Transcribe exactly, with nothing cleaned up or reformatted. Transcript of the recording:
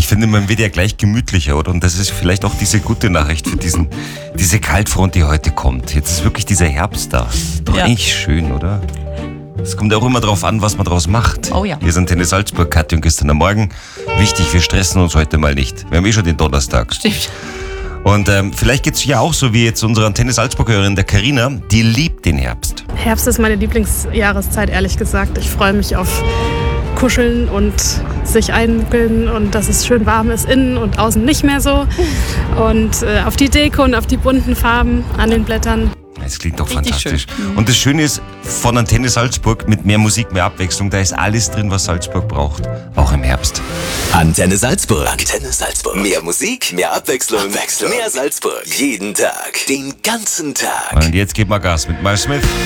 Ich finde, man wird ja gleich gemütlicher, oder? Und das ist vielleicht auch diese gute Nachricht für diesen, diese Kaltfront, die heute kommt. Jetzt ist wirklich dieser Herbst da. Doch Ja. eigentlich schön, oder? Es kommt ja auch immer darauf an, was man daraus macht. Oh ja. Wir sind Tennis Salzburg, Katja und Christian am Morgen. Wichtig, wir stressen uns heute mal nicht. Wir haben eh schon den Donnerstag. Stimmt. Und ähm, vielleicht geht's ja auch so wie jetzt unsere Antenne Salzburg-Hörerin, der Carina, die liebt den Herbst. Herbst ist meine Lieblingsjahreszeit, ehrlich gesagt. Ich freue mich auf Kuscheln und sich einwickeln und dass es schön warm ist, innen und außen nicht mehr so. Und äh, auf die Deko und auf die bunten Farben an den Blättern. Das klingt doch Richtig fantastisch. Und das Schöne ist, von Antenne Salzburg mit mehr Musik, mehr Abwechslung, da ist alles drin, was Salzburg braucht. Auch im Herbst. Antenne Salzburg. Antenne Salzburg. Mehr Musik, mehr Abwechslung. Abwechslung. Mehr Salzburg. Jeden Tag. Den ganzen Tag. Und jetzt geht mal Gas mit Miles Smith.